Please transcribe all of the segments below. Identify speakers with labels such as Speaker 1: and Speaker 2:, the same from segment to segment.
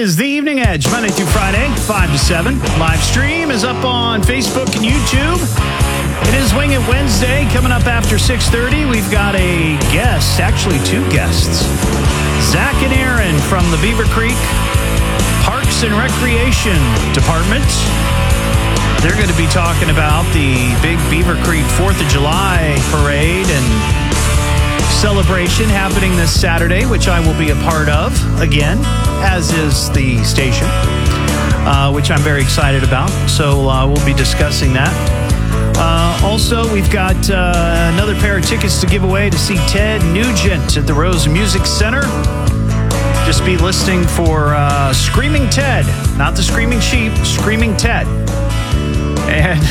Speaker 1: is The Evening Edge, Monday through Friday, 5 to 7. Live stream is up on Facebook and YouTube. It is Wing It Wednesday. Coming up after 6:30, we've got a guest, actually two guests. Zach and Aaron from the Beaver Creek Parks and Recreation Department. They're going to be talking about the big Beaver Creek 4th of July parade and celebration happening this Saturday, which I will be a part of again, as is the station, which I'm very excited about. So we'll be discussing that. Also, we've got another pair of tickets to give away to see Ted Nugent at the Rose Music Center. Just be listening for Screaming Ted, not the Screaming Sheep, Screaming Ted. And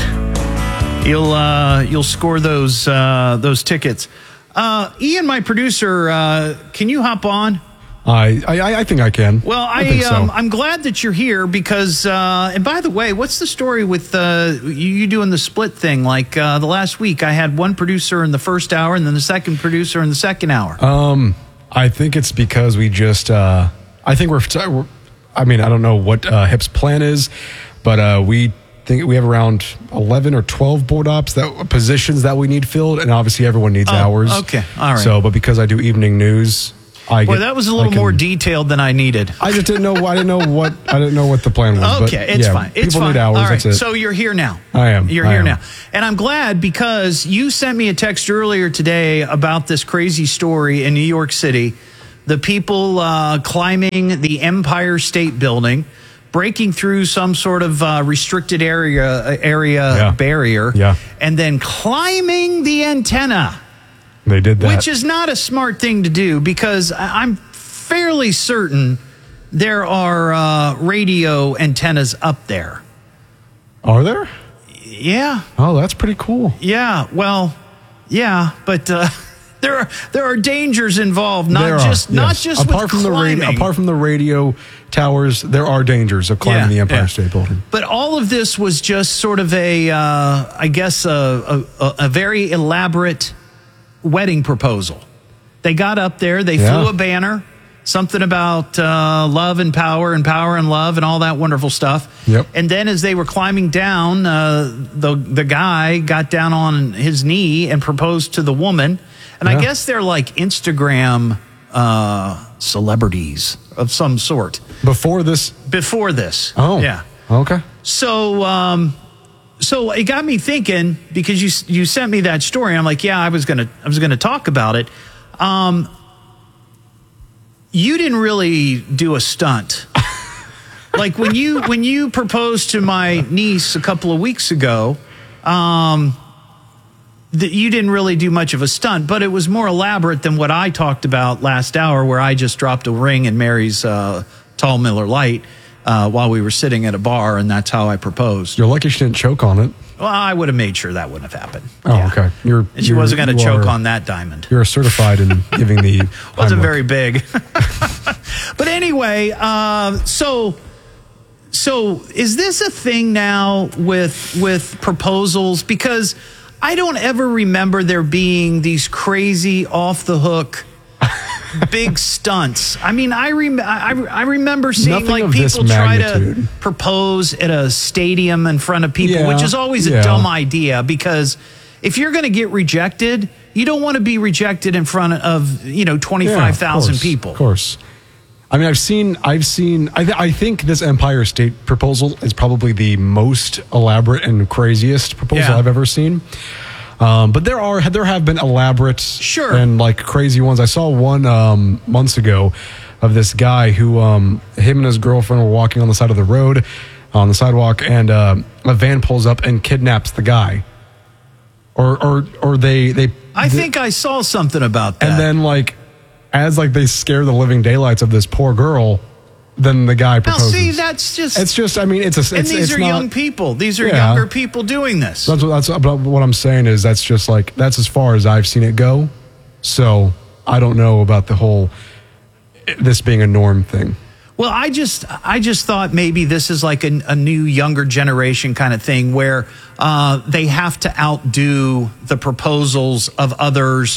Speaker 1: you'll score those tickets. Ian, my producer, can you hop on?
Speaker 2: I think I can.
Speaker 1: Well, I'm glad that you're here because, and by the way, what's the story with you doing the split thing? Like the last week, I had one producer in the first hour and then the second producer in the second hour.
Speaker 2: I think it's because we just, I don't know what HIP's plan is, but we think we have around 11 or 12 board ops positions that we need filled, and obviously everyone needs hours.
Speaker 1: Okay, all right.
Speaker 2: So, but because I do evening news,
Speaker 1: that was a little more detailed than I needed.
Speaker 2: I just didn't know. I didn't know what the plan was.
Speaker 1: Okay,
Speaker 2: but
Speaker 1: it's fine. It's
Speaker 2: people
Speaker 1: fine.
Speaker 2: need hours.
Speaker 1: All right.
Speaker 2: That's it.
Speaker 1: So you're here now.
Speaker 2: I am.
Speaker 1: You're here now, and I'm glad because you sent me a text earlier today about this crazy story in New York City. The people climbing the Empire State Building, breaking through some sort of restricted area barrier, and then climbing the antenna.
Speaker 2: They did that.
Speaker 1: Which is not a smart thing to do because I'm fairly certain there are radio antennas up there.
Speaker 2: Are there?
Speaker 1: Yeah.
Speaker 2: Oh, that's pretty cool.
Speaker 1: Yeah. Well, yeah, but there are dangers involved. Not just
Speaker 2: apart from
Speaker 1: climbing.
Speaker 2: apart from the radio towers, there are dangers of climbing the Empire State Building.
Speaker 1: But all of this was just sort of a very elaborate wedding proposal. They got up there, they flew a banner, something about love and power and love and all that wonderful stuff.
Speaker 2: Yep.
Speaker 1: And then as they were climbing down, the guy got down on his knee and proposed to the woman. And I guess they're like Instagram celebrities of some sort. Before this.
Speaker 2: Oh.
Speaker 1: Yeah.
Speaker 2: Okay.
Speaker 1: So it got me thinking because you sent me that story. I'm like, I was gonna talk about it. You didn't really do a stunt. Like when you proposed to my niece a couple of weeks ago, you didn't really do much of a stunt, but it was more elaborate than what I talked about last hour, where I just dropped a ring in Mary's tall Miller Lite while we were sitting at a bar, and that's how I proposed.
Speaker 2: You're lucky she didn't choke on it.
Speaker 1: Well, I would have made sure that wouldn't have happened.
Speaker 2: Oh, okay.
Speaker 1: And she wasn't going to choke on that diamond.
Speaker 2: You're certified in giving the
Speaker 1: wasn't very big. But anyway, so is this a thing now with proposals? Because I don't ever remember there being these crazy off the hook big stunts. I mean, I remember seeing like people try to propose at a stadium in front of people, which is always a dumb idea because if you're going to get rejected, you don't want to be rejected in front of 25,000 people.
Speaker 2: Of course. I mean, I think this Empire State proposal is probably the most elaborate and craziest proposal I've ever seen. But there have been elaborate and like crazy ones. I saw one months ago of this guy who him and his girlfriend were walking on the side of the road on the sidewalk, and a van pulls up and kidnaps the guy. Or they
Speaker 1: I think I saw something about that.
Speaker 2: And then as they scare the living daylights of this poor girl, then the guy proposes.
Speaker 1: Now, see, that's just...
Speaker 2: It's just, I mean,
Speaker 1: these are young people. These are younger people doing this.
Speaker 2: That's what I'm saying is that's just that's as far as I've seen it go. So I don't know about this being a norm thing.
Speaker 1: Well, I just thought maybe this is like a new younger generation kind of thing where they have to outdo the proposals of others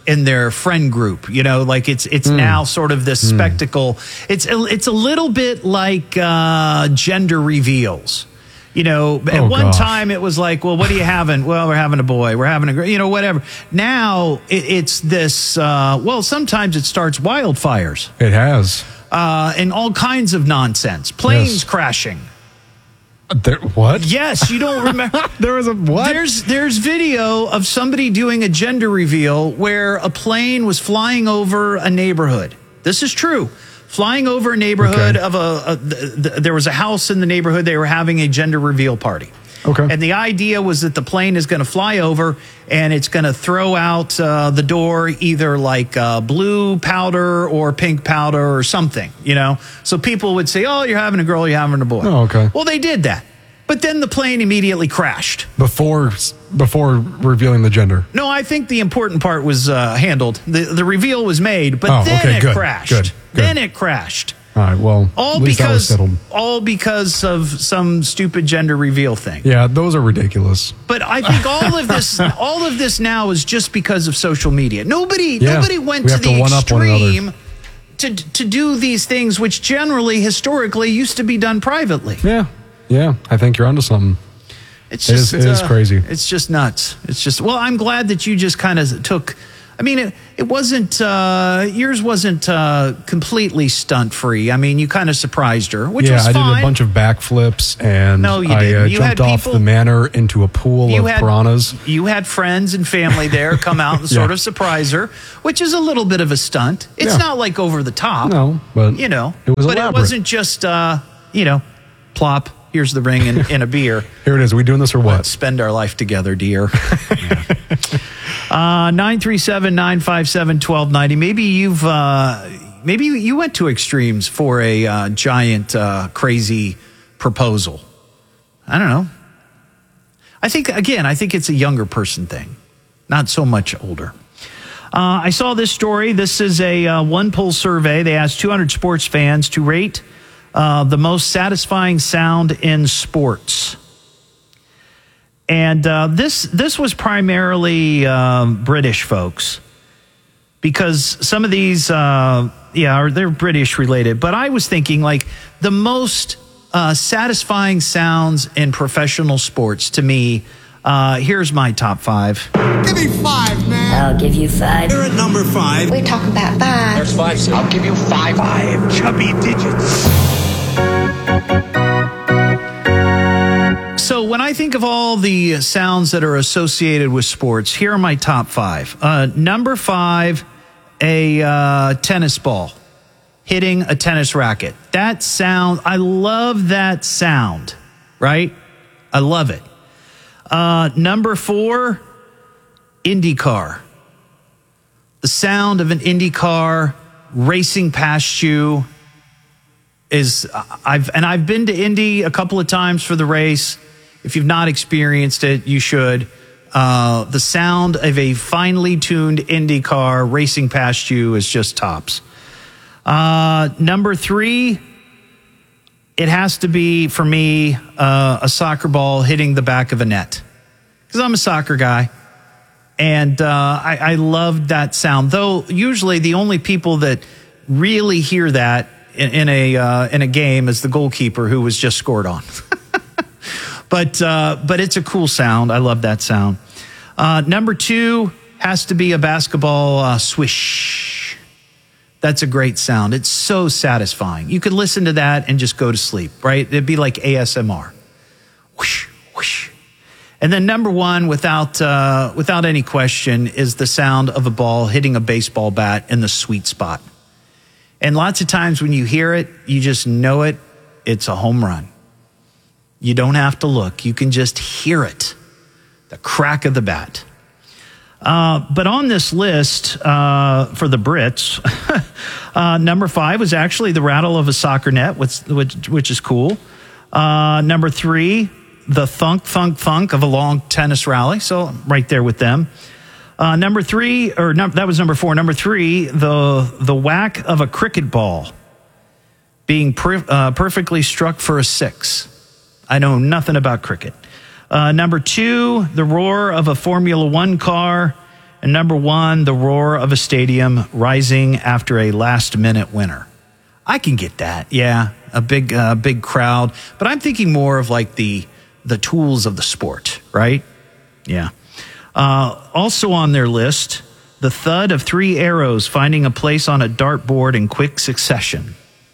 Speaker 1: in their friend group. You know, like it's now sort of this spectacle. It's a little bit like gender reveals. You know, at one time it was like, well, what are you having? Well, we're having a boy. We're having a, you know, whatever. Now it's this, well, sometimes it starts wildfires.
Speaker 2: It has.
Speaker 1: And all kinds of nonsense. Planes crashing.
Speaker 2: What?
Speaker 1: Yes, you don't remember.
Speaker 2: There was a what?
Speaker 1: There's video of somebody doing a gender reveal where a plane was flying over a neighborhood. This is true. Flying over a neighborhood of there was a house in the neighborhood. They were having a gender reveal party.
Speaker 2: Okay.
Speaker 1: And the idea was that the plane is going to fly over and it's going to throw out the door either like blue powder or pink powder or something, you know. So people would say, oh, you're having a girl, you're having a boy.
Speaker 2: Oh, okay.
Speaker 1: Well, they did that. But then the plane immediately crashed.
Speaker 2: Before revealing the gender.
Speaker 1: No, I think the important part was handled. The reveal was made, but then it crashed.
Speaker 2: Good.
Speaker 1: Then it crashed.
Speaker 2: All right, well, at least that was settled.
Speaker 1: All because of some stupid gender reveal thing.
Speaker 2: Yeah, those are ridiculous.
Speaker 1: But I think all of this now is just because of social media. Nobody went to the extreme to do these things, which generally, historically, used to be done privately.
Speaker 2: Yeah, I think you're onto something.
Speaker 1: It is
Speaker 2: crazy.
Speaker 1: It's just nuts. It's just, well, I'm glad that you just kind of took, I mean, it wasn't, yours wasn't completely stunt-free. I mean, you kind of surprised her, which was fine.
Speaker 2: I did a bunch of backflips, and
Speaker 1: no, you didn't. You
Speaker 2: jumped off the manor into a pool of piranhas.
Speaker 1: You had friends and family there come out and sort of surprise her, which is a little bit of a stunt. It's not like over the top.
Speaker 2: No, but
Speaker 1: you know,
Speaker 2: it was elaborate.
Speaker 1: It wasn't just, plop. Here's the ring and a beer.
Speaker 2: Here it is. Are we doing this or what?
Speaker 1: Let's spend our life together, dear. 937-957-1290. Maybe you went to extremes for a giant, crazy proposal. I don't know. I think it's a younger person thing, not so much older. I saw this story. This is a one poll survey. They asked 200 sports fans to rate the most satisfying sound in sports. And this was primarily British folks, because some of these, they're British related. But I was thinking, like, the most satisfying sounds in professional sports to me, here's my top 5.
Speaker 3: Give me 5, man.
Speaker 4: I'll give you 5.
Speaker 3: You're at number 5.
Speaker 4: We're talking about 5.
Speaker 3: There's 5, sir.
Speaker 5: I'll give you 5.
Speaker 3: 5 chubby digits.
Speaker 1: So when I think of all the sounds that are associated with sports, here are my top 5. Number 5, a tennis ball hitting a tennis racket. That sound, I love that sound, right? I love it. Number 4, IndyCar. The sound of an IndyCar racing past you is, I've been to Indy a couple of times for the race. If you've not experienced it, you should. The sound of a finely tuned Indy car racing past you is just tops. Number 3, it has to be, for me, a soccer ball hitting the back of a net. Because I'm a soccer guy. And I loved that sound. Though usually the only people that really hear that in a game is the goalkeeper who was just scored on. But it's a cool sound. I love that sound. Number 2 has to be a basketball swish. That's a great sound. It's so satisfying. You could listen to that and just go to sleep, right? It'd be like ASMR. Whoosh, whoosh. And then number 1, without any question, is the sound of a ball hitting a baseball bat in the sweet spot. And lots of times when you hear it, you just know it. It's a home run. You don't have to look. You can just hear it. The crack of the bat. But on this list, for the Brits, number 5 was actually the rattle of a soccer net, which is cool. Number 3, the thunk, thunk, thunk of a long tennis rally. So right there with them. Number 3, that was number 4. Number 3, the whack of a cricket ball being perfectly struck for a 6. I know nothing about cricket. Number 2, the roar of a Formula One car. And number 1, the roar of a stadium rising after a last-minute winner. I can get that, yeah, a big crowd. But I'm thinking more of like the tools of the sport, right? Yeah. Also on their list, the thud of 3 arrows finding a place on a dartboard in quick succession.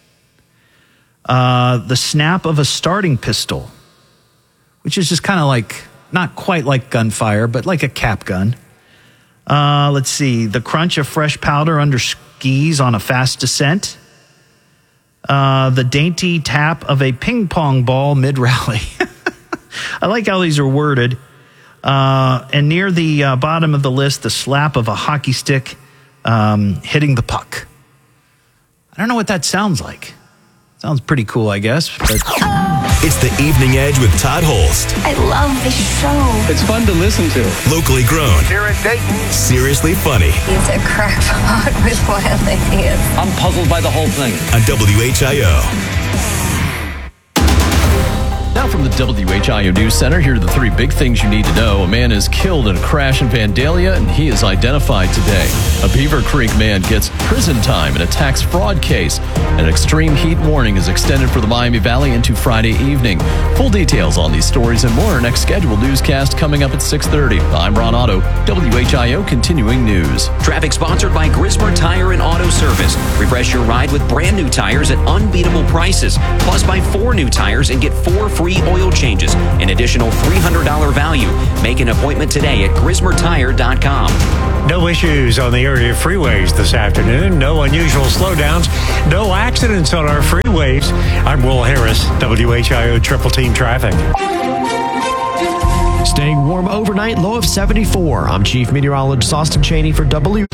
Speaker 1: The snap of a starting pistol, which is just kind of like, not quite like gunfire, but like a cap gun. Let's see, the crunch of fresh powder under skis on a fast descent. The dainty tap of a ping pong ball mid-rally. I like how these are worded. And near the bottom of the list, the slap of a hockey stick hitting the puck. I don't know what that sounds like. Sounds pretty cool, I guess. But
Speaker 5: it's the Evening Edge with Todd Holst.
Speaker 4: I love this show.
Speaker 6: It's fun to listen to.
Speaker 5: Locally grown.
Speaker 3: Here in Dayton.
Speaker 5: Seriously funny.
Speaker 4: It's a crackpot with wild ideas.
Speaker 6: I'm puzzled by the whole thing.
Speaker 5: On WHIO.
Speaker 7: Now from the WHIO News Center, here are the 3 big things you need to know. A man is killed in a crash in Vandalia, and he is identified today. A Beaver Creek man gets prison time in a tax fraud case. An extreme heat warning is extended for the Miami Valley into Friday evening. Full details on these stories and more. Next scheduled newscast coming up at 6:30. I'm Ron Otto, WHIO Continuing News.
Speaker 8: Traffic sponsored by Grismer Tire and Auto Service. Refresh your ride with brand new tires at unbeatable prices. Plus, buy 4 new tires and get 4 free oil changes, an additional $300 value. Make an appointment today at GrismerTire.com.
Speaker 9: No issues on the area freeways this afternoon. No unusual slowdowns. No accidents on our freeways. I'm Will Harris, WHIO Triple Team Traffic.
Speaker 10: Staying warm overnight, low of 74. I'm Chief Meteorologist Austin Cheney for W.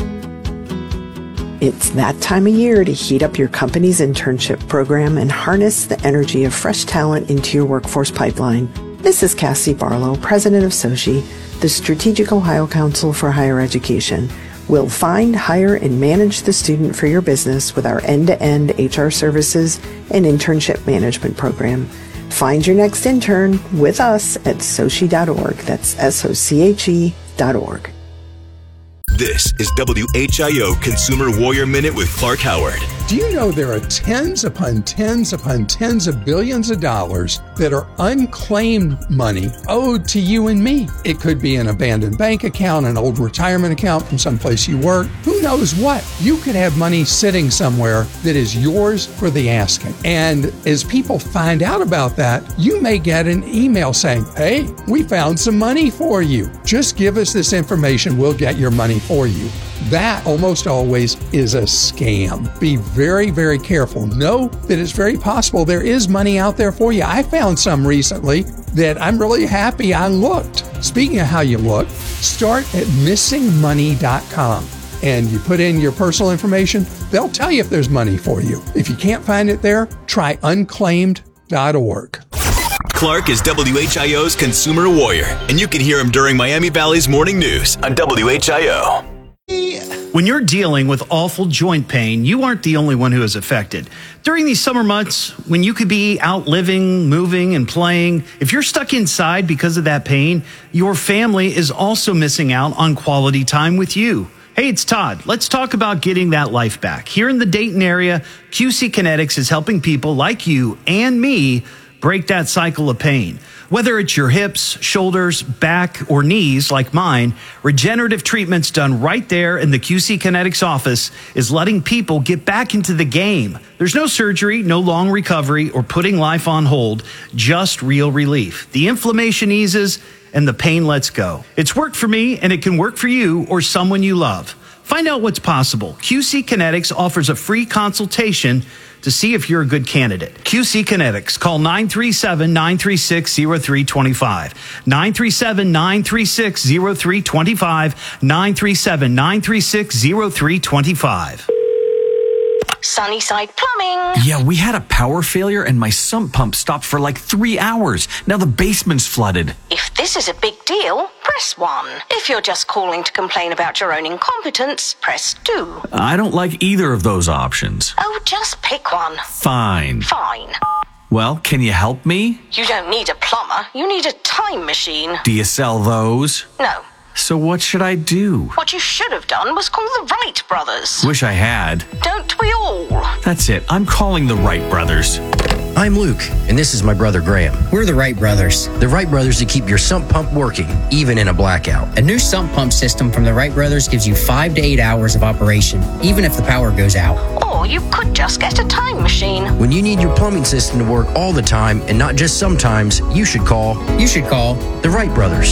Speaker 11: It's that time of year to heat up your company's internship program and harness the energy of fresh talent into your workforce pipeline. This is Cassie Barlow, President of SOCHI, the Strategic Ohio Council for Higher Education. We'll find, hire, and manage the student for your business with our end-to-end HR services and internship management program. Find your next intern with us at SOCHI.org. That's SOCHE.org.
Speaker 5: This is WHIO Consumer Warrior Minute with Clark Howard.
Speaker 12: Do you know there are tens upon tens upon tens of billions of dollars that are unclaimed money owed to you and me? It could be an abandoned bank account, an old retirement account from someplace you work. Who knows what? You could have money sitting somewhere that is yours for the asking. And as people find out about that, you may get an email saying, hey, we found some money for you. Just give us this information, we'll get your money for you. That almost always is a scam. Be very, very careful. Know that it's very possible there is money out there for you. I found some recently that I'm really happy I looked. Speaking of how you look, start at missingmoney.com and you put in your personal information. They'll tell you if there's money for you. If you can't find it there, try unclaimed.org.
Speaker 5: Clark is WHIO's Consumer Warrior, and you can hear him during Miami Valley's Morning News on WHIO.
Speaker 1: When you're dealing with awful joint pain, you aren't the only one who is affected. During these summer months, when you could be out living, moving, and playing, if you're stuck inside because of that pain, your family is also missing out on quality time with you. Hey, it's Todd. Let's talk about getting that life back. Here in the Dayton area, QC Kinetics is helping people like you and me break that cycle of pain. Whether it's your hips, shoulders, back, or knees like mine, regenerative treatments done right there in the QC Kinetics office is letting people get back into the game. There's no surgery, no long recovery, or putting life on hold, just real relief. The inflammation eases and the pain lets go. It's worked for me, and it can work for you or someone you love. Find out what's possible. QC Kinetics offers a free consultation to see if you're a good candidate. QC Kinetics. Call 937-936-0325. 937-936-0325. 937-936-0325.
Speaker 13: Sunnyside Plumbing.
Speaker 14: Yeah, we had a power failure and my sump pump stopped for like 3 hours. Now the basement's flooded.
Speaker 13: If this is a big deal, press 1. If you're just calling to complain about your own incompetence, press 2.
Speaker 14: I don't like either of those options.
Speaker 13: Oh, just pick one.
Speaker 14: Fine.
Speaker 13: Fine.
Speaker 14: Well, can you help me?
Speaker 13: You don't need a plumber. You need a time machine.
Speaker 14: Do you sell those?
Speaker 13: No.
Speaker 14: So what should I do?
Speaker 13: What you should have done was call the Wright brothers.
Speaker 14: Wish I had.
Speaker 13: Don't we all?
Speaker 14: That's it. I'm calling the Wright brothers.
Speaker 15: I'm Luke, and this is my brother Graham. We're the Wright brothers. The Wright brothers to keep your sump pump working, even in a blackout.
Speaker 16: A new sump pump system from the Wright brothers gives you 5 to 8 hours of operation, even if the power goes out.
Speaker 13: Or you could just get a time machine.
Speaker 15: When you need your plumbing system to work all the time and not just sometimes, you should call the Wright brothers.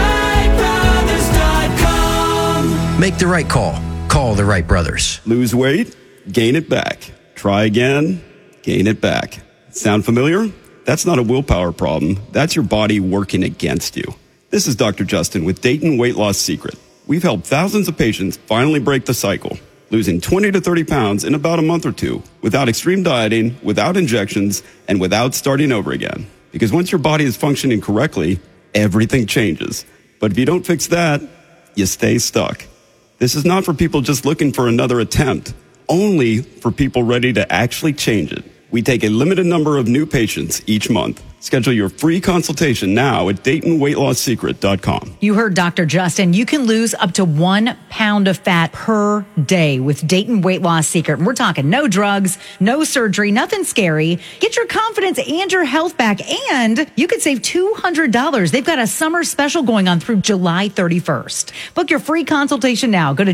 Speaker 15: Make the right call. Call the Wright brothers.
Speaker 17: Lose weight, gain it back. Try again, gain it back. Sound familiar? That's not a willpower problem. That's your body working against you. This is Dr. Justin with Dayton Weight Loss Secret. We've helped thousands of patients finally break the cycle, losing 20 to 30 pounds in about a month or two, without extreme dieting, without injections, and without starting over again. Because once your body is functioning correctly, everything changes. But if you don't fix that, you stay stuck. This is not for people just looking for another attempt, only for people ready to actually change it. We take a limited number of new patients each month. Schedule your free consultation now at DaytonWeightLossSecret.com.
Speaker 18: You heard Dr. Justin. You can lose up to 1 pound of fat per day with Dayton Weight Loss Secret. And we're talking no drugs, no surgery, nothing scary. Get your confidence and your health back, and you could save $200. They've got a summer special going on through July 31st. Book your free consultation now. Go to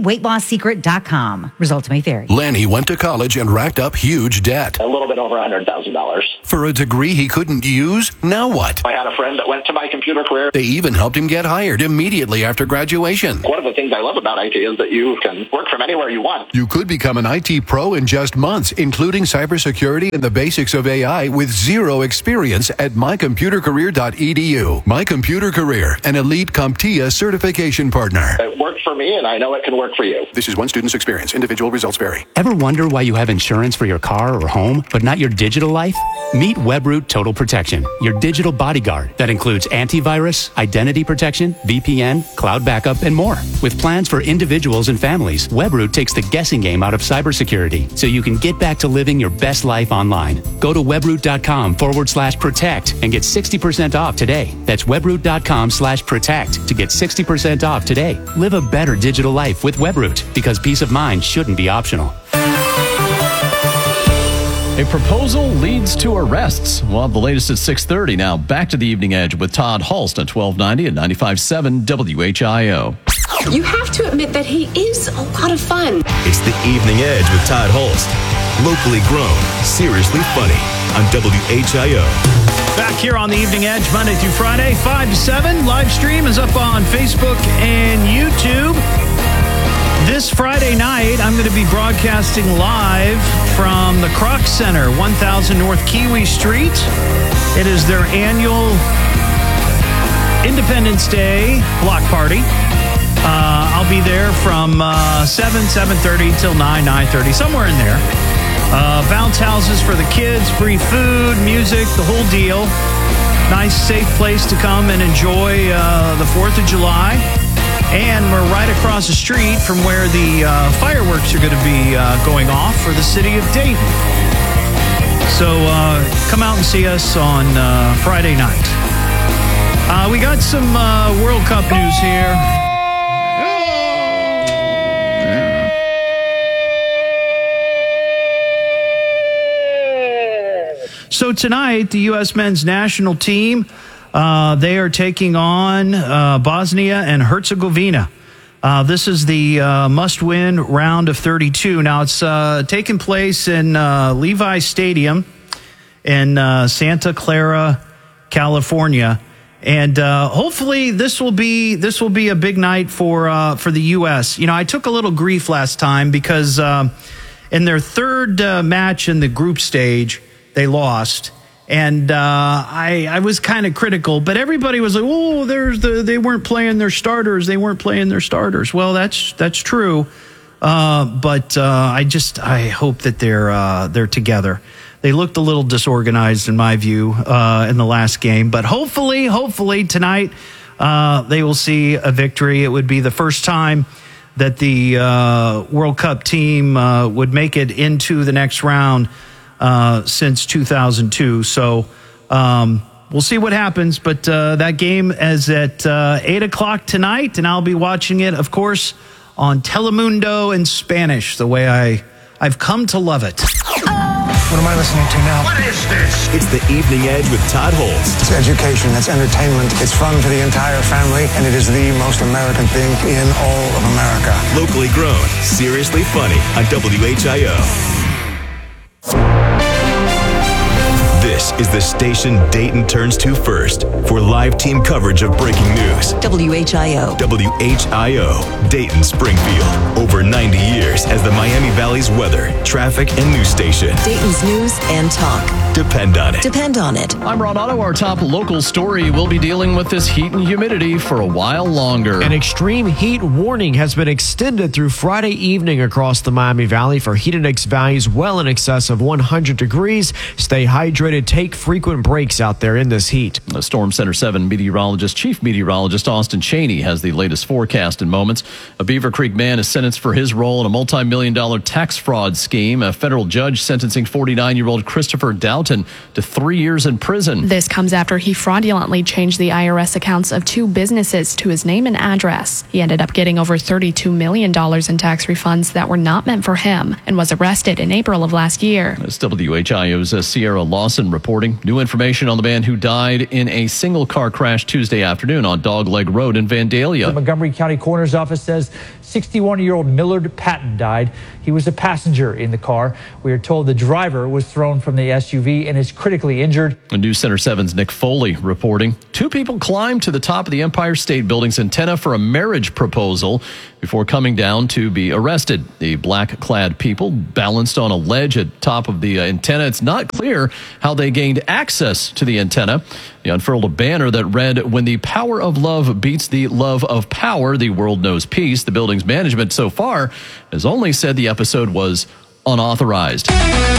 Speaker 18: DaytonWeightLossSecret.com. Results may vary.
Speaker 19: Lenny went to college and racked up huge debt.
Speaker 20: A little bit over $100,000.
Speaker 19: For a degree he couldn't use? Now what?
Speaker 20: I had a friend that went to my computer career.
Speaker 19: They even helped him get hired immediately after graduation.
Speaker 20: One of the things I love about IT is that you can work from anywhere you want.
Speaker 19: You could become an IT pro in just months, including cybersecurity and the basics of AI with zero experience at mycomputercareer.edu. My Computer Career, an elite CompTIA certification partner.
Speaker 20: It worked for me, and I know it can work for you.
Speaker 19: This is one student's experience. Individual results vary.
Speaker 21: Ever wonder why you have insurance for your car or home, but not your digital life? Meet Webroot Total Protection, your digital bodyguard that includes antivirus, identity protection, VPN, cloud backup, and more. With plans for individuals and families, Webroot takes the guessing game out of cybersecurity so you can get back to living your best life online. Go to webroot.com/protect and get 60% off today. That's webroot.com/protect to get 60% off today. Live a better digital life with Webroot, because peace of mind shouldn't be optional.
Speaker 7: A proposal leads to arrests. Well, the latest at 6:30. Now back to the Evening Edge with Todd Hulst at 1290 and 95.7 WHIO.
Speaker 22: You have to admit that he is a lot of fun.
Speaker 5: It's the Evening Edge with Todd Hulst. Locally grown, seriously funny on WHIO.
Speaker 1: Back here on the Evening Edge, Monday through Friday, 5 to 7. Live stream is up on Facebook and YouTube. This Friday night, I'm going to be broadcasting live from the Kroc Center, 1000 North Kiwi Street. It is their annual Independence Day block party. I'll be there from 7:30 till 9:30, somewhere in there. Bounce houses for the kids, free food, music, the whole deal. Nice, safe place to come and enjoy the 4th of July. And we're right across the street from where the fireworks are going to be going off for the city of Dayton. So come out and see us on Friday night. We got some World Cup news here. So tonight, the U.S. men's national team, they are taking on Bosnia and Herzegovina. This is the must-win round of 32. Now, it's taking place in Levi Stadium in Santa Clara, California. And hopefully this will be a big night for the U.S. You know, I took a little grief last time because in their third match in the group stage, they lost. And I was kind of critical, but everybody was like, "Oh, they weren't playing their starters. They weren't playing their starters." Well, that's true, but I hope that they're together. They looked a little disorganized in my view in the last game, but hopefully tonight they will see a victory. It would be the first time that the World Cup team would make it into the next round since 2002. So we'll see what happens. But that game is at 8 o'clock tonight, and I'll be watching it, of course, on Telemundo in Spanish, the way I've come to love it.
Speaker 2: What am I listening to now?
Speaker 5: What is this? It's the Evening Edge with Todd Holtz.
Speaker 2: It's education, it's entertainment, it's fun for the entire family, and it is the most American thing in all of America.
Speaker 5: Locally grown, seriously funny on WHIO. This is the station Dayton turns to first for live team coverage of breaking news.
Speaker 3: WHIO.
Speaker 5: WHIO, Dayton, Springfield. Over 90 years as the Miami Valley's weather, traffic, and news station.
Speaker 3: Dayton's news and talk.
Speaker 5: Depend on it.
Speaker 3: Depend on it.
Speaker 7: I'm Ron Otto. Our top local story. We'll be dealing with this heat and humidity for a while longer.
Speaker 10: An extreme heat warning has been extended through Friday evening across the Miami Valley for heat index values well in excess of 100 degrees. Stay hydrated. Take frequent breaks out there in this heat.
Speaker 7: The Storm Center 7 meteorologist, Chief Meteorologist Austin Cheney has the latest forecast in moments. A Beaver Creek man is sentenced for his role in a multi-million-dollar tax fraud scheme. A federal judge sentencing 49-year-old Christopher Doughton to 3 years in prison.
Speaker 23: This comes after he fraudulently changed the IRS accounts of 2 businesses to his name and address. He ended up getting over $32 million in tax refunds that were not meant for him and was arrested in April of last year.
Speaker 7: That's WHIO's Sierra Lawson reporting. New information on the man who died in a single-car crash Tuesday afternoon on Dogleg Road in Vandalia.
Speaker 24: The Montgomery County Coroner's Office says 61-year-old Millard Patton died. He was a passenger in the car. We are told the driver was thrown from the SUV and is critically injured.
Speaker 7: News Center 7's Nick Foley reporting 2 people climbed to the top of the Empire State Building's antenna for a marriage proposal before coming down to be arrested. The black-clad people balanced on a ledge at top of the antenna. It's not clear how they gained access to the antenna. They unfurled a banner that read, "When the power of love beats the love of power, the world knows peace." The building's management so far has only said the episode was unauthorized.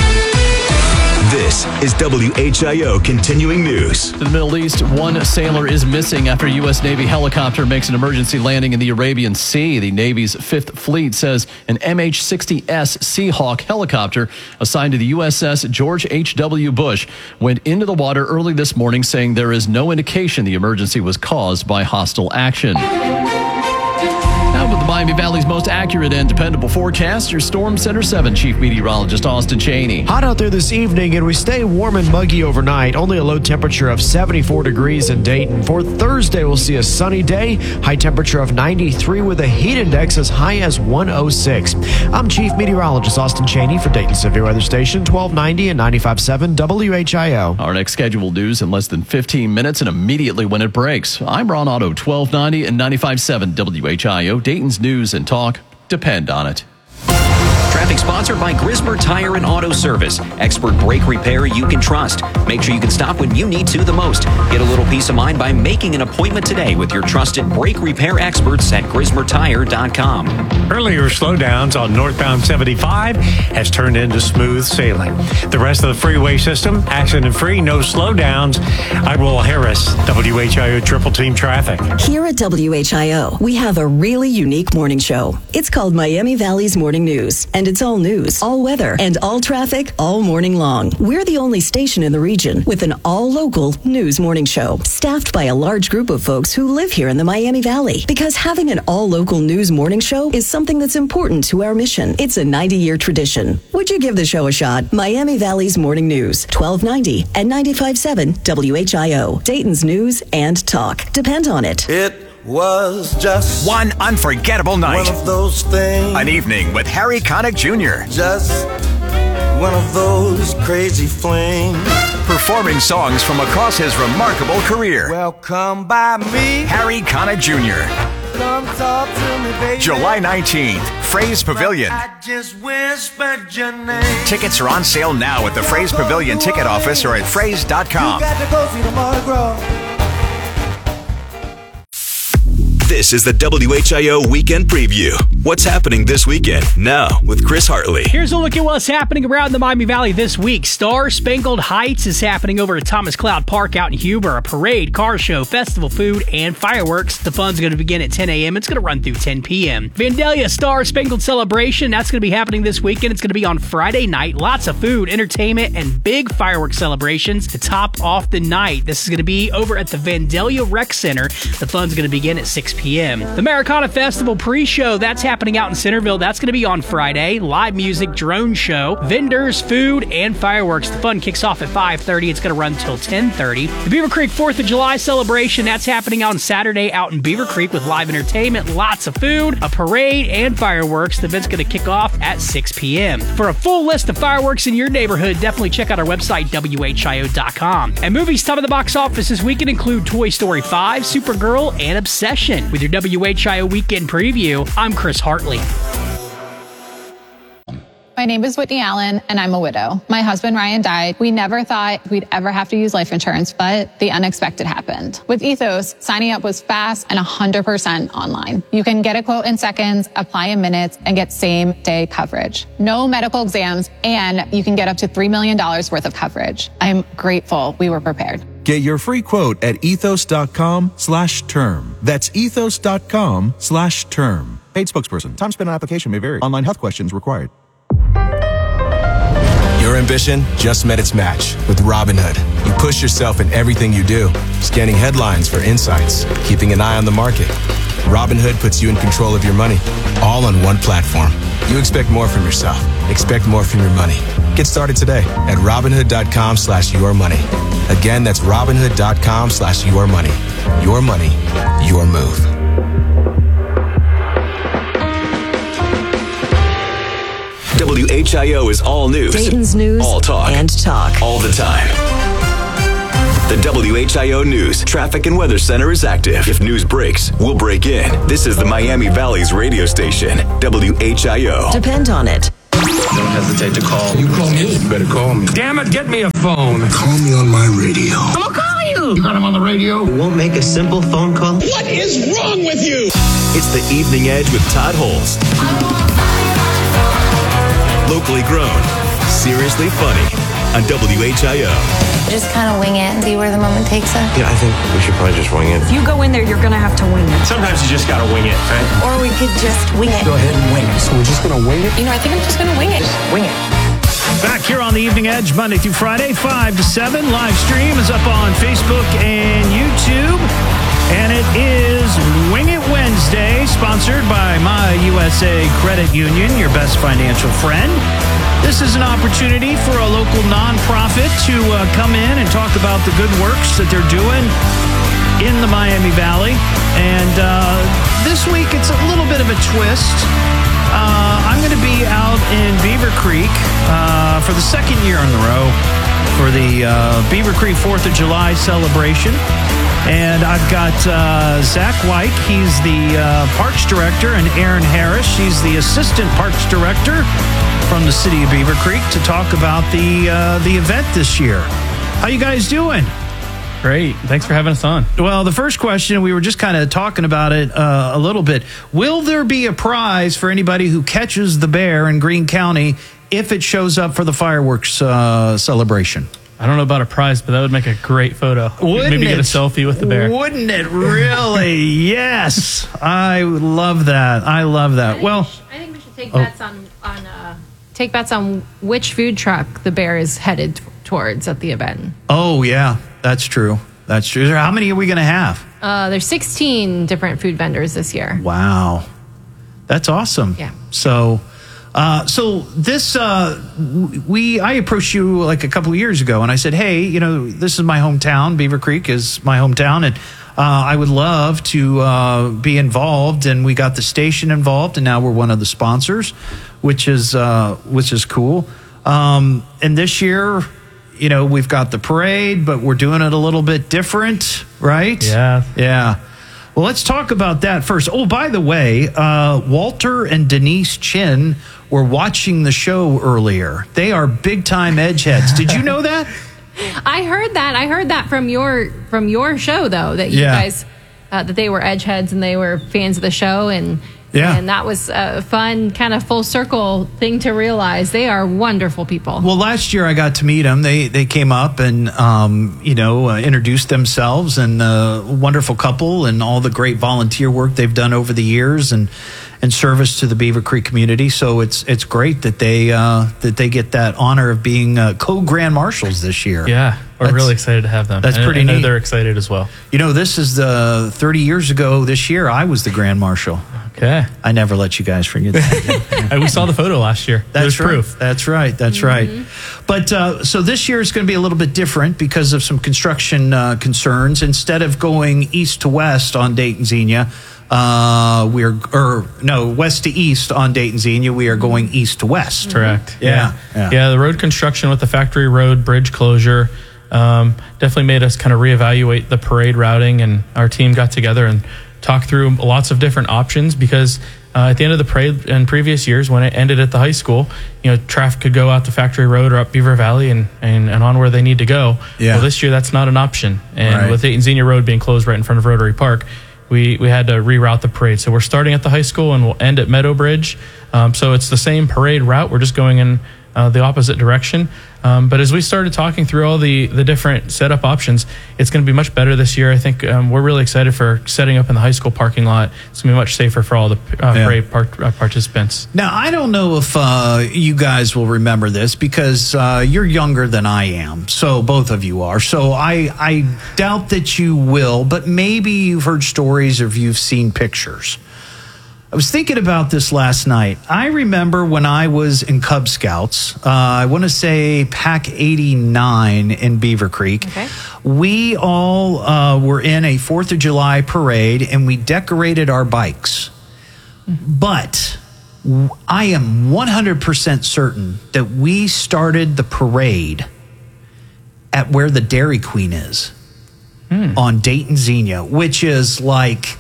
Speaker 5: This is WHIO Continuing News.
Speaker 7: To the Middle East, 1 sailor is missing after a U.S. Navy helicopter makes an emergency landing in the Arabian Sea. The Navy's 5th Fleet says an MH-60S Seahawk helicopter assigned to the USS George H.W. Bush went into the water early this morning, saying there is no indication the emergency was caused by hostile action. Now with the Miami Valley's most accurate and dependable forecast, your Storm Center 7 Chief Meteorologist Austin Cheney.
Speaker 10: Hot out there this evening, and we stay warm and muggy overnight. Only a low temperature of 74 degrees in Dayton. For Thursday, we'll see a sunny day. High temperature of 93 with a heat index as high as 106. I'm Chief Meteorologist Austin Cheney for Dayton Severe Weather Station, 1290 and 95.7 WHIO.
Speaker 7: Our next scheduled news in less than 15 minutes and immediately when it breaks. I'm Ron Otto, 1290 and 95.7 WHIO. Dayton's news and talk. Depend on it.
Speaker 8: Traffic sponsored by Grismer Tire and Auto Service. Expert brake repair you can trust. Make sure you can stop when you need to the most. Get a little peace of mind by making an appointment today with your trusted brake repair experts at GrismerTire.com.
Speaker 9: Earlier slowdowns on northbound 75 has turned into smooth sailing. The rest of the freeway system, accident-free, no slowdowns. I'm Will Harris, WHIO Triple Team Traffic.
Speaker 3: Here at WHIO, we have a really unique morning show. It's called Miami Valley's Morning News, and it's all news, all weather, and all traffic all morning long. We're the only station in the region with an all-local news morning show, staffed by a large group of folks who live here in the Miami Valley. Because having an all-local news morning show is something that's important to our mission. It's a 90-year tradition. Would you give the show a shot? Miami Valley's Morning News, 1290 and 95.7 WHIO. Dayton's news and talk. Depend on it.
Speaker 25: It was just
Speaker 26: one unforgettable night.
Speaker 25: One of those things.
Speaker 26: An evening with Harry Connick Jr.
Speaker 25: Just one of those crazy flings.
Speaker 26: Performing songs from across his remarkable career.
Speaker 25: Well, come by me,
Speaker 26: Harry Connick Jr.
Speaker 25: Come talk to me, baby.
Speaker 26: July 19th, Fraze Pavilion.
Speaker 25: I just whispered your name.
Speaker 26: Tickets are on sale now at the Fraze Pavilion ticket office or at fraze.com.
Speaker 25: You got to go see the Mardi Gras.
Speaker 5: This is the WHIO Weekend Preview. What's happening this weekend? Now with Chris Hartley.
Speaker 4: Here's a look at what's happening around the Miami Valley this week. Star Spangled Heights is happening over at Thomas Cloud Park out in Huber. A parade, car show, festival food, and fireworks. The fun's going to begin at 10 a.m. It's going to run through 10 p.m. Vandalia Star Spangled Celebration. That's going to be happening this weekend. It's going to be on Friday night. Lots of food, entertainment, and big fireworks celebrations to top off the night. This is going to be over at the Vandalia Rec Center. The fun's going to begin at 6 p.m. The Americana Festival pre-show. That's happening out in Centerville. That's going to be on Friday. Live music, drone show, vendors, food, and fireworks. The fun kicks off at 5:30. It's going to run till 10:30. The Beaver Creek 4th of July celebration. That's happening on Saturday out in Beaver Creek with live entertainment, lots of food, a parade, and fireworks. The event's going to kick off at 6 p.m. For a full list of fireworks in your neighborhood, definitely check out our website, WHIO.com. And movies top of the box office this weekend include Toy Story 5, Supergirl, and Obsession. With your WHIO Weekend Preview, I'm Chris Hartley.
Speaker 6: My name is Whitney Allen, and I'm a widow. My husband, Ryan, died. We never thought we'd ever have to use life insurance, but the unexpected happened. With Ethos, signing up was fast and 100% online. You can get a quote in seconds, apply in minutes, and get same-day coverage. No medical exams, and you can get up to $3 million worth of coverage. I'm grateful we were prepared.
Speaker 11: Get your free quote at ethos.com/term. That's ethos.com/term. Paid spokesperson. Time spent on application may vary. Online health questions required.
Speaker 12: Your ambition just met its match with Robinhood. You push yourself in everything you do, scanning headlines for insights, keeping an eye on the market. Robinhood puts you in control of your money, all on one platform. You expect more from yourself. Expect more from your money. Get started today at Robinhood.com/yourmoney. Again, that's Robinhood.com/yourmoney. Your money, your move.
Speaker 5: WHIO is all news.
Speaker 3: Dayton's news.
Speaker 5: All talk.
Speaker 3: And talk.
Speaker 5: All the time. The WHIO News Traffic and Weather Center is active. If news breaks, we'll break in. This is the Miami Valley's radio station, WHIO.
Speaker 3: Depend on it.
Speaker 14: Don't hesitate to call. You call me? You better call me. Damn it, get me a phone.
Speaker 16: Call me on my radio.
Speaker 14: I'm gonna call you. You got him on the radio?
Speaker 16: You won't make a simple phone call?
Speaker 14: What is wrong with you?
Speaker 5: It's the Evening Edge with Todd Holst. Locally grown, seriously funny on WHIO.
Speaker 27: Just kind of wing it and see where the moment takes us.
Speaker 14: Yeah, I think we should probably just wing it.
Speaker 27: If you go in there, you're going to have to wing it.
Speaker 14: Sometimes you just gotta wing it, right?
Speaker 27: Or we could just wing it.
Speaker 16: Go ahead and wing it. So we're just gonna wing it?
Speaker 27: You know, I think I'm just going to wing it.
Speaker 16: Just wing it.
Speaker 1: Back here on the Evening Edge, Monday through Friday, 5 to 7. Live stream is up on Facebook and YouTube. And it is Wing It Wednesday, sponsored by My USA Credit Union, your best financial friend. This is an opportunity for a local nonprofit to come in and talk about the good works that they're doing in the Miami Valley. And this week, it's a little bit of a twist. I'm going to be out in Beaver Creek for the second year in a row for the Beaver Creek 4th of July celebration. And I've got Zach White. He's the Parks Director, and Aaron Harris. She's the Assistant Parks Director from the city of Beaver Creek to talk about the event this year. How you guys doing?
Speaker 28: Great. Thanks for having us on.
Speaker 1: Well, the first question, we were just kind of talking about it a little bit. Will there be a prize for anybody who catches the bear in Greene County if it shows up for the fireworks celebration?
Speaker 28: I don't know about a prize, but that would make a great photo. Maybe get a selfie with the bear.
Speaker 1: Wouldn't it really? Yes. I love that. I love that. I
Speaker 29: think we should take bets on which food truck the bear is headed towards at the event.
Speaker 1: Oh, yeah. That's true. That's true. How many are we going to have?
Speaker 29: There's 16 different food vendors this year.
Speaker 1: Wow. That's awesome.
Speaker 29: Yeah.
Speaker 1: So this, I approached you like a couple of years ago, and I said, hey, this is my hometown. Beaver Creek is my hometown, and I would love to be involved. And we got the station involved, and now we're one of the sponsors, which is cool. And this year, we've got the parade, but we're doing it a little bit different, right?
Speaker 28: Yeah.
Speaker 1: Yeah. Well, let's talk about that first. Oh, by the way, Walter and Denise Chin were watching the show earlier. They are big-time Edgeheads. Did you know that?
Speaker 29: I heard that. I heard that from your show, though, that you guys that they were Edgeheads and they were fans of the show. And that was a fun kind of full circle thing to realize. They are wonderful people.
Speaker 1: Well, last year I got to meet them. They came up and, introduced themselves, and a wonderful couple, and all the great volunteer work they've done over the years and service to the Beaver Creek community. So it's great that they get that honor of being co-grand marshals this year.
Speaker 28: Yeah, we're really excited to have them.
Speaker 1: That's pretty neat.
Speaker 28: They're excited as well.
Speaker 1: This is 30 years ago this year. I was the grand marshal.
Speaker 28: Okay.
Speaker 1: I never let you guys forget that.
Speaker 28: We saw the photo last year.
Speaker 1: That's
Speaker 28: right.
Speaker 1: Proof. That's right. That's right. But so this year is going to be a little bit different because of some construction concerns. Instead of going east to west on Dayton Xenia, west to east on Dayton Xenia, we are going east to west.
Speaker 28: Correct.
Speaker 1: Yeah.
Speaker 28: The road construction with the Factory Road bridge closure definitely made us kind of reevaluate the parade routing, and our team got together and talked through lots of different options because at the end of the parade in previous years, when it ended at the high school, traffic could go out to Factory Road or up Beaver Valley and on where they need to go.
Speaker 1: Yeah.
Speaker 28: Well, this year that's not an option. And with Dayton Xenia Road being closed right in front of Rotary Park, we had to reroute the parade. So we're starting at the high school and we'll end at Meadow Bridge. So it's the same parade route. We're just going in the opposite direction. But as we started talking through all the different setup options, it's going to be much better this year. I think we're really excited for setting up in the high school parking lot. It's going to be much safer for all the parade participants.
Speaker 1: Now, I don't know if you guys will remember this because you're younger than I am. So both of you are. So I doubt that you will, but maybe you've heard stories or you've seen pictures. I was thinking about this last night. I remember when I was in Cub Scouts, I want to say Pack 89 in Beaver Creek.
Speaker 29: Okay.
Speaker 1: We all were in a 4th of July parade, and we decorated our bikes. But I am 100% certain that we started the parade at where the Dairy Queen is on Dayton Xenia, which is like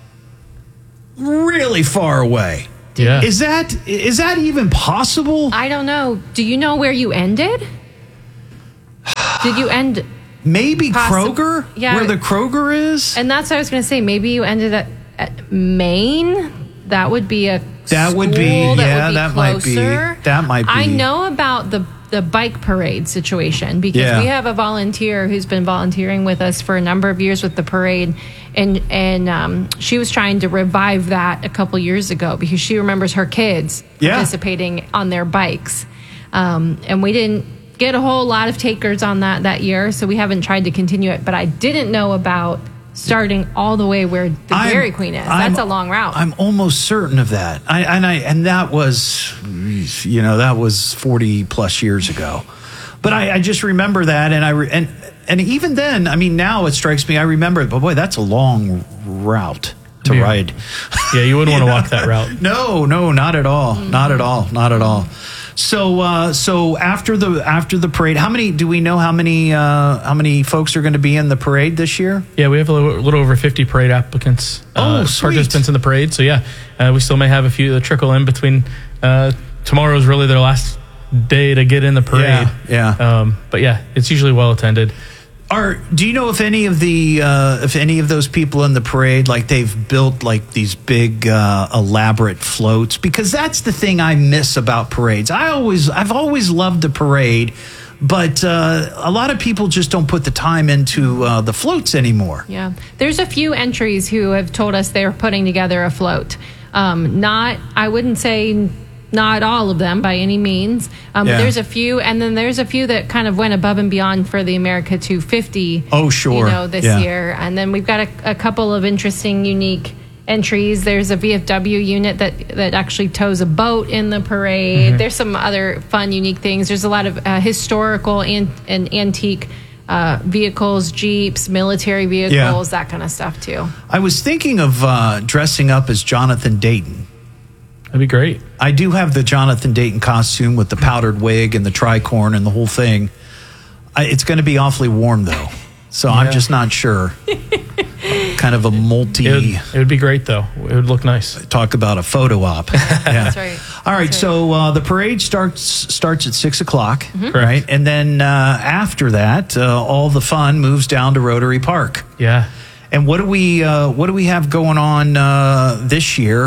Speaker 1: really far away.
Speaker 28: Yeah.
Speaker 1: Is that even possible?
Speaker 29: I don't know. Do you know where you ended? Did you end
Speaker 1: maybe Kroger?
Speaker 29: Yeah.
Speaker 1: Where the Kroger is?
Speaker 29: And that's what I was going to say. Maybe you ended at Maine. That would be a
Speaker 1: that would be
Speaker 29: closer.
Speaker 1: might be.
Speaker 29: I know about the bike parade situation because we have a volunteer who's been volunteering with us for a number of years with the parade, and she was trying to revive that a couple years ago because she remembers her kids participating on their bikes, and we didn't get a whole lot of takers on that year, so we haven't tried to continue it. But I didn't know about starting all the way where the Dairy Queen is. That's a long route.
Speaker 1: I'm almost certain of that. And that was, that was 40 plus years ago. But I just remember that, and even then, I mean, now it strikes me. I remember, but boy, that's a long route to ride.
Speaker 28: Yeah, you wouldn't want to walk that route.
Speaker 1: No, not at all.
Speaker 29: Mm-hmm.
Speaker 1: Not at all. Not at all. So after the parade, how many folks are going to be in the parade this year?
Speaker 28: Yeah, we have a little over 50 parade applicants, participants in the parade. So we still may have a few that trickle in between. Tomorrow's really their last day to get in the parade.
Speaker 1: Yeah.
Speaker 28: But it's usually well attended.
Speaker 1: Do you know if any of those people in the parade, like they've built like these big elaborate floats? Because that's the thing I miss about parades. I've always loved the parade, but a lot of people just don't put the time into the floats anymore.
Speaker 29: Yeah, there's a few entries who have told us they're putting together a float. I wouldn't say not all of them by any means. But there's a few, and then there's a few that kind of went above and beyond for the America 250.
Speaker 1: Oh, sure.
Speaker 29: This year. And then we've got a couple of interesting, unique entries. There's a VFW unit that actually tows a boat in the parade. Mm-hmm. There's some other fun, unique things. There's a lot of historical and antique vehicles, Jeeps, military vehicles, that kind of stuff too.
Speaker 1: I was thinking of dressing up as Jonathan Dayton.
Speaker 28: That'd be great.
Speaker 1: I do have the Jonathan Dayton costume with the powdered wig and the tricorn and the whole thing. It's going to be awfully warm, though. So I'm just not sure. Kind of a multi...
Speaker 28: It would be great, though. It would look nice.
Speaker 1: Talk about a photo op.
Speaker 29: That's right.
Speaker 1: All right, so the parade starts at 6 o'clock, right? And then after that, all the fun moves down to Rotary Park.
Speaker 28: Yeah.
Speaker 1: And what do we have going on this year?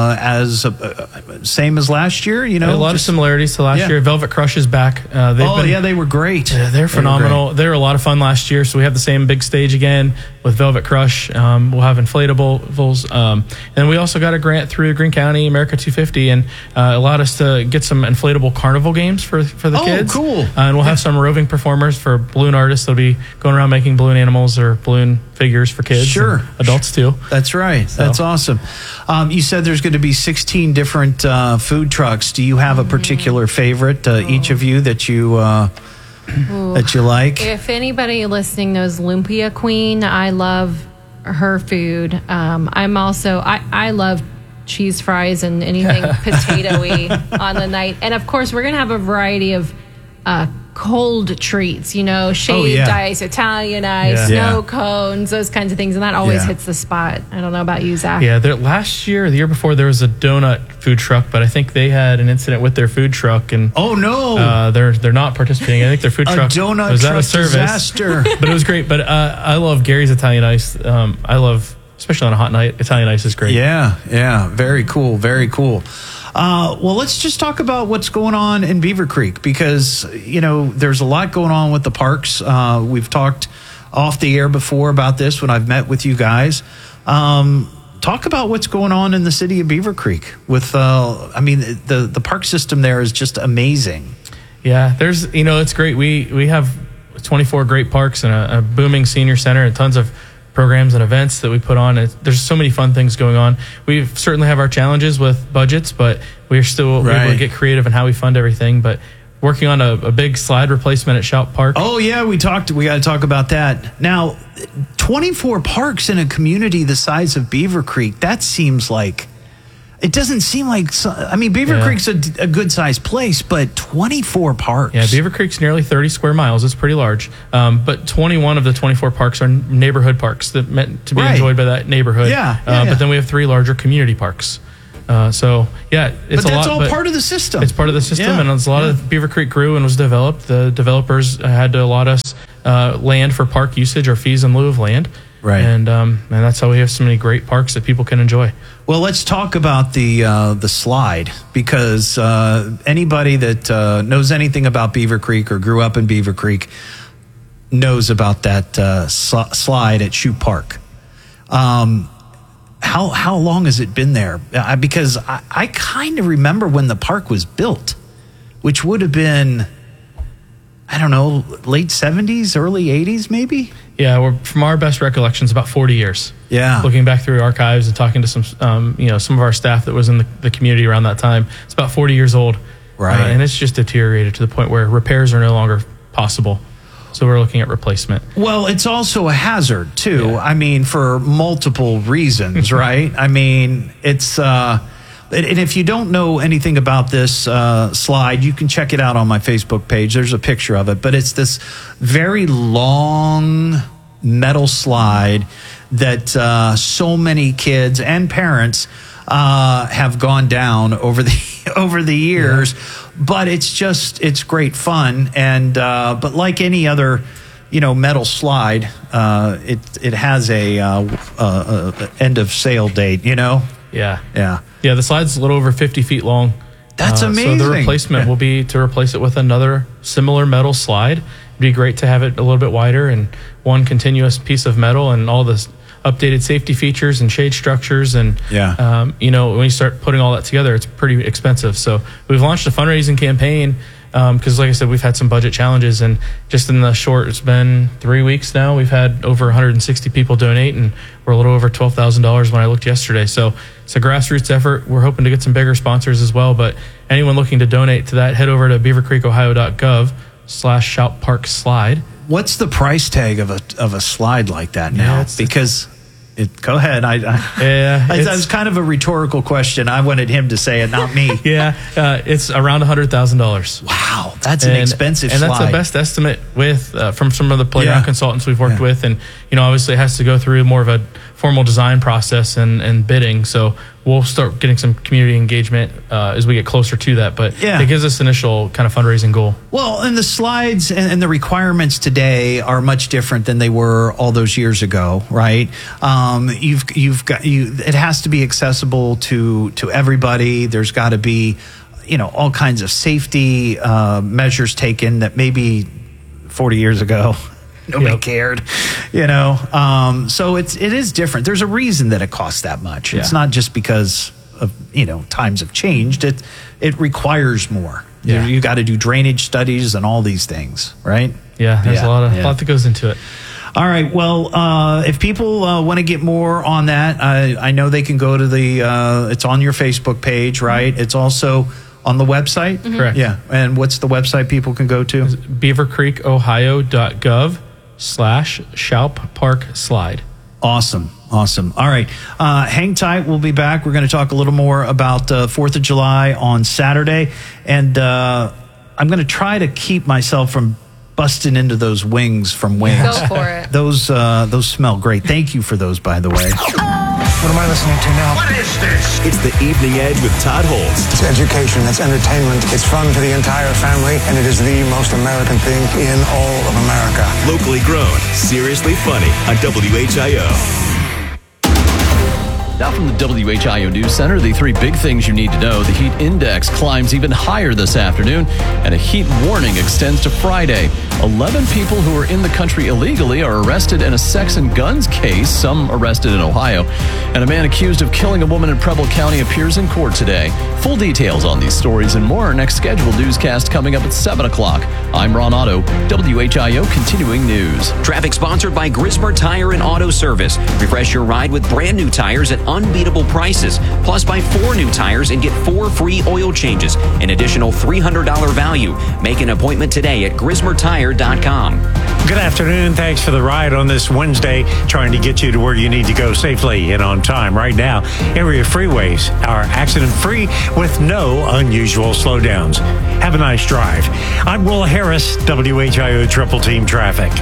Speaker 1: Same as last year, you know.
Speaker 28: A lot of similarities to last year. Velvet Crush is back.
Speaker 1: They were great.
Speaker 28: They're phenomenal. They were a lot of fun last year. So we have the same big stage again with Velvet Crush. We'll have inflatables, and we also got a grant through Greene County America 250, and allowed us to get some inflatable carnival games for the kids.
Speaker 1: Oh, cool!
Speaker 28: And we'll have some roving performers for balloon artists. They'll be going around making balloon animals or balloon figures for kids.
Speaker 1: Sure.
Speaker 28: Adults too.
Speaker 1: That's right. So. That's awesome. You said there's going to be 16 different food trucks. Do you have a particular favorite, each of you, that you like?
Speaker 29: If anybody listening knows Lumpia Queen, I love her food. I love cheese fries and anything potato-y on the night. And of course, we're going to have a variety of cold treats, shaved ice, Italian ice, snow cones, those kinds of things. And that always hits the spot. I don't know about you, Zach.
Speaker 28: Yeah, last year, the year before, there was a donut food truck, but I think they had an incident with their food truck. And
Speaker 1: oh, no.
Speaker 28: They're not participating. I think their food truck
Speaker 1: donut
Speaker 28: was
Speaker 1: truck
Speaker 28: out of service.
Speaker 1: Disaster.
Speaker 28: But it was great. But I love Gary's Italian ice. I love, especially on a hot night, Italian ice is great.
Speaker 1: Yeah. Very cool. Very cool. Well, let's just talk about what's going on in Beaver Creek, because, there's a lot going on with the parks. We've talked off the air before about this when I've met with you guys. Talk about what's going on in the city of Beaver Creek with, the park system there is just amazing.
Speaker 28: Yeah, there's, it's great. We have 24 great parks and a booming senior center and tons of programs and events that we put on. There's so many fun things going on. We certainly have our challenges with budgets, but we're still able to get creative in how we fund everything. But working on a big slide replacement at Shout Park.
Speaker 1: Oh yeah, we got to talk about that. Now, 24 parks in a community the size of Beaver Creek, that seems like, it doesn't seem like, Beaver Creek's a good sized place, but 24 parks.
Speaker 28: Yeah, Beaver Creek's nearly 30 square miles. It's pretty large. But 21 of the 24 parks are neighborhood parks that meant to be enjoyed by that neighborhood. But then we have 3 larger community parks. It's
Speaker 1: but that's
Speaker 28: a lot.
Speaker 1: All part of the system.
Speaker 28: It's part of the system, and it's a lot of Beaver Creek grew and was developed. The developers had to allot us land for park usage or fees in lieu of land.
Speaker 1: Right.
Speaker 28: And that's how we have so many great parks that people can enjoy.
Speaker 1: Well, let's talk about the slide, because anybody that knows anything about Beaver Creek or grew up in Beaver Creek knows about that slide at Shoot Park. How long has it been there? Because I kind of remember when the park was built, which would have been, I don't know, late 70s, early 80s maybe?
Speaker 28: Yeah, from our best recollections, about 40 years.
Speaker 1: Yeah.
Speaker 28: Looking back through archives and talking to some of our staff that was in the community around that time, it's about 40 years old.
Speaker 1: Right.
Speaker 28: And it's just deteriorated to the point where repairs are no longer possible. So we're looking at replacement.
Speaker 1: Well, it's also a hazard, too. Yeah. For multiple reasons, right? It's... And if you don't know anything about this slide, you can check it out on my Facebook page. There's a picture of it. But it's this very long metal slide that so many kids and parents have gone down over the years. Yeah. But it's great fun. And but like any other metal slide, it has a end of sale date.
Speaker 28: Yeah, the slide's a little over 50 feet long.
Speaker 1: That's amazing.
Speaker 28: So the replacement will be to replace it with another similar metal slide. It'd be great to have it a little bit wider and one continuous piece of metal and all the updated safety features and shade structures. And, when you start putting all that together, it's pretty expensive. So we've launched a fundraising campaign because, like I said, we've had some budget challenges. And just in the it's been 3 weeks now, we've had over 160 people donate, and we're a little over $12,000 when I looked yesterday. So it's a grassroots effort. We're hoping to get some bigger sponsors as well. But anyone looking to donate to that, head over to beavercreekohio.gov/shoutparkslide.
Speaker 1: What's the price tag of a slide like that now? Go ahead. That's kind of a rhetorical question. I wanted him to say it, not me.
Speaker 28: It's around $100,000.
Speaker 1: Wow, that's an expensive slide.
Speaker 28: And that's the best estimate with from some of the playground consultants we've worked with. And obviously it has to go through more of a formal design process and bidding. So we'll start getting some community engagement as we get closer to that. But it gives us initial kind of fundraising goal.
Speaker 1: Well, and the slides and the requirements today are much different than they were all those years ago, right? It has to be accessible to everybody. There's got to be, all kinds of safety measures taken that maybe 40 years ago nobody cared, so it is different. There's a reason that it costs that much. It's not just because of times have changed. It requires more. You got to do drainage studies and all these things, right?
Speaker 28: There's a lot that goes into it.
Speaker 1: All right. Well, if people want to get more on that, I know they can go to it's on your Facebook page, right? It's also on the website.
Speaker 28: Mm-hmm. Correct.
Speaker 1: Yeah. And what's the website people can go to?
Speaker 28: beavercreekohio.gov/Shoup Park Slide.
Speaker 1: Awesome. All right. Hang tight. We'll be back. We're going to talk a little more about 4th of July on Saturday. And I'm going to try to keep myself from busting into those wings from Wings.
Speaker 27: Go for it.
Speaker 1: Those smell great. Thank you for those, by the way.
Speaker 2: What am I listening to now?
Speaker 26: What is this? It's the Evening Edge with Todd Holtz.
Speaker 2: It's education, it's entertainment, it's fun for the entire family, and it is the most American thing in all of America.
Speaker 5: Locally grown, seriously funny on WHIO.
Speaker 7: Now from the WHIO News Center, the 3 big things you need to know. The heat index climbs even higher this afternoon, and a heat warning extends to Friday. 11 people who are in the country illegally are arrested in a sex and guns case, some arrested in Ohio. And a man accused of killing a woman in Preble County appears in court today. Full details on these stories and more. Our next scheduled newscast coming up at 7 o'clock. I'm Ron Otto, WHIO Continuing News.
Speaker 8: Traffic sponsored by Grismer Tire and Auto Service. Refresh your ride with brand new tires at unbeatable prices. Plus, buy 4 new tires and get 4 free oil changes. An additional $300 value. Make an appointment today at GrismerTire.com.
Speaker 9: Good afternoon. Thanks for the ride on this Wednesday, trying to get you to where you need to go safely and on time. Right now, area freeways are accident-free with no unusual slowdowns. Have a nice drive. I'm Will Harris, WHIO Triple Team Traffic.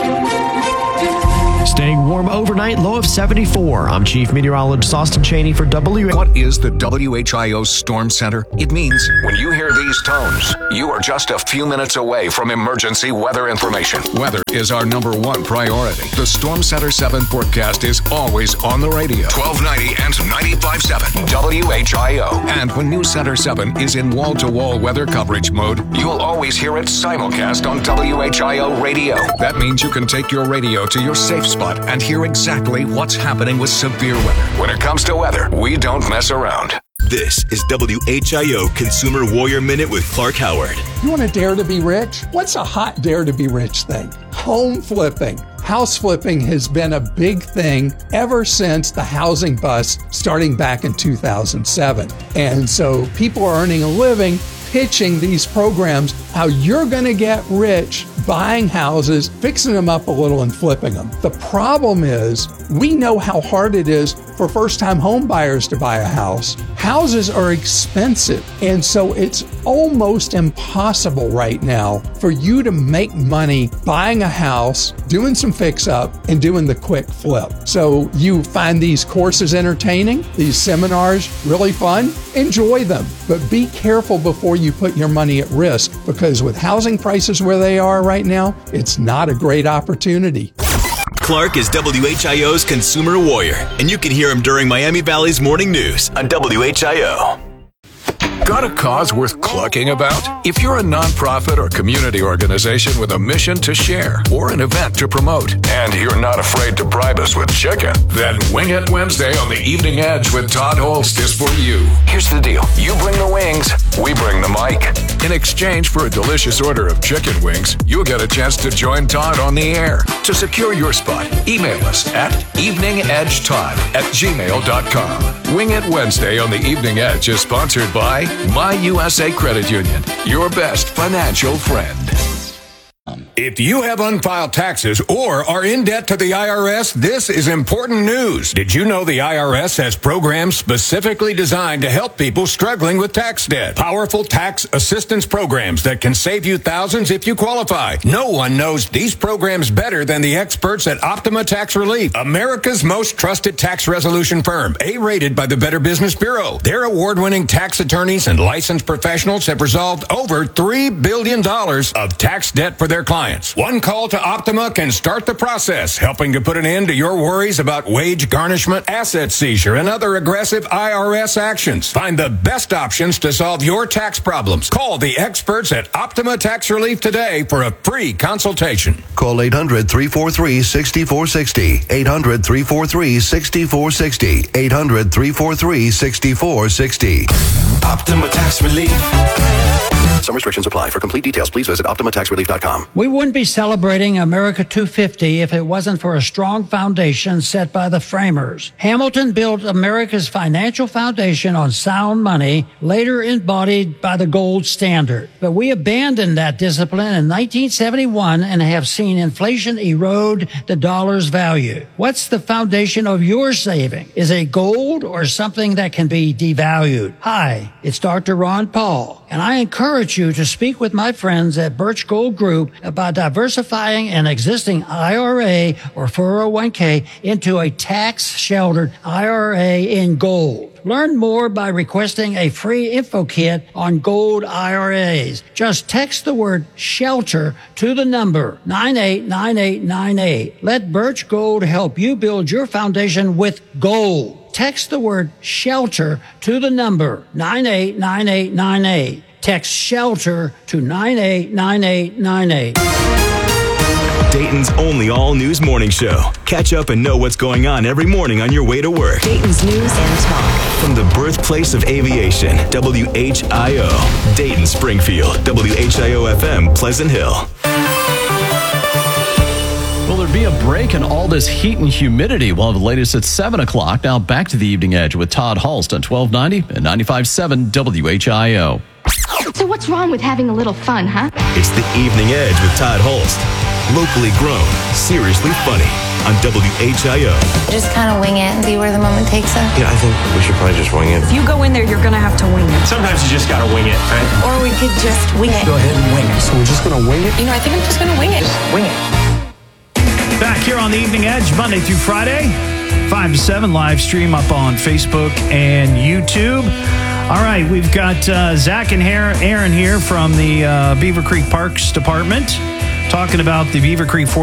Speaker 10: Staying warm overnight, low of 74. I'm Chief Meteorologist Austin Cheney for WHIO.
Speaker 13: What is the WHIO Storm Center? It means when you hear these tones, you are just a few minutes away from emergency weather information. Weather is our #1 priority. The Storm Center 7 forecast is always on the radio. 1290 and 95.7 WHIO. And when News Center 7 is in wall-to-wall weather coverage mode, you'll always hear it simulcast on WHIO radio. That means you can take your radio to your safe spot and hear exactly what's happening with severe weather. When it comes to weather, we don't mess around.
Speaker 5: This is WHIO Consumer Warrior Minute with Clark Howard.
Speaker 15: You want to dare to be rich? What's a hot dare to be rich thing? Home flipping. House flipping has been a big thing ever since the housing bust starting back in 2007. And so people are earning a living pitching these programs, how you're going to get rich buying houses, fixing them up a little and flipping them. The problem is we know how hard it is for first-time home buyers to buy a house. Houses are expensive, and so it's almost impossible right now for you to make money buying a house, doing some fix-up, and doing the quick flip. So you find these courses entertaining, these seminars really fun, enjoy them, but be careful before you put your money at risk, because with housing prices where they are right now, it's not a great opportunity.
Speaker 5: Clark is WHIO's Consumer Warrior, and you can hear him during Miami Valley's Morning News on WHIO.
Speaker 13: Got a cause worth clucking about? If you're a nonprofit or community organization with a mission to share or an event to promote, and you're not afraid to bribe us with chicken, then Wing It Wednesday on the Evening Edge with Todd Holtz is for you. Here's the deal. You bring the wings, we bring the mic. In exchange for a delicious order of chicken wings, you'll get a chance to join Todd on the air. To secure your spot, email us at eveningedgetodd@gmail.com. Wing It Wednesday on the Evening Edge is sponsored by My USA Credit Union, your best financial friend. If you have unfiled taxes or are in debt to the IRS, this is important news. Did you know the IRS has programs specifically designed to help people struggling with tax debt? Powerful tax assistance programs that can save you thousands if you qualify. No one knows these programs better than the experts at Optima Tax Relief, America's most trusted tax resolution firm, A-rated by the Better Business Bureau. Their award-winning tax attorneys and licensed professionals have resolved over $3 billion of tax debt for their clients. One call to Optima can start the process, helping to put an end to your worries about wage garnishment, asset seizure, and other aggressive IRS actions. Find the best options to solve your tax problems. Call the experts at Optima Tax Relief today for a free consultation.
Speaker 17: Call 800-343-6460. 800-343-6460. 800-343-6460.
Speaker 12: Optima Tax Relief. Some restrictions apply. For complete details, please visit OptimaTaxRelief.com.
Speaker 18: We wouldn't be celebrating America 250 if it wasn't for a strong foundation set by the framers. Hamilton built America's financial foundation on sound money, later embodied by the gold standard. But we abandoned that discipline in 1971 and have seen inflation erode the dollar's value. What's the foundation of your saving? Is it gold or something that can be devalued? Hi, it's Dr. Ron Paul, and I encourage you to speak with my friends at Birch Gold Group about diversifying an existing IRA or 401k into a tax-sheltered IRA in gold. Learn more by requesting a free info kit on gold IRAs. Just text the word SHELTER to the number 989898. Let Birch Gold help you build your foundation with gold. Text the word SHELTER to the number 989898. Text SHELTER to 989898.
Speaker 5: Dayton's only all-news morning show. Catch up and know what's going on every morning on your way to work.
Speaker 3: Dayton's news and talk.
Speaker 5: From the birthplace of aviation, WHIO. Dayton, Springfield, WHIO-FM, Pleasant Hill.
Speaker 7: Will there be a break in all this heat and humidity? We'll have the latest at 7 o'clock. Now back to the Evening Edge with Todd Hulst on 1290 and 95.7 WHIO.
Speaker 19: So what's wrong with having a little fun, huh?
Speaker 5: It's the Evening Edge with Todd Hulst. Locally grown, seriously funny on WHIO.
Speaker 27: Just kind of wing it and see where the moment takes us.
Speaker 16: Yeah, I think we should probably just wing it.
Speaker 27: If you go in there, you're going to have to wing it.
Speaker 16: Sometimes you just gotta wing it, right?
Speaker 27: Or we could just wing it.
Speaker 16: Go ahead and wing it. So we're just gonna wing it?
Speaker 27: You know, I think I'm just going to wing it.
Speaker 16: Just wing it.
Speaker 1: Back here on the Evening Edge, Monday through Friday, 5 to 7, live stream up on Facebook and YouTube. All right, we've got Zach and Aaron here from the Beaver Creek Parks Department talking about the Beaver Creek